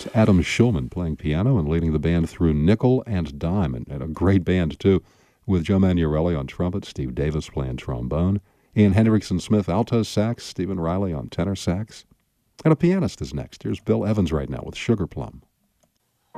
It's Adam Shulman playing piano and leading the band through nickel and dime, and a great band, too, with Joe Manuarelli on trumpet, Steve Davis playing trombone, Ian Hendrickson Smith alto sax, Stephen Riley on tenor sax. And a pianist is next. Here's Bill Evans right now with Sugar Plum.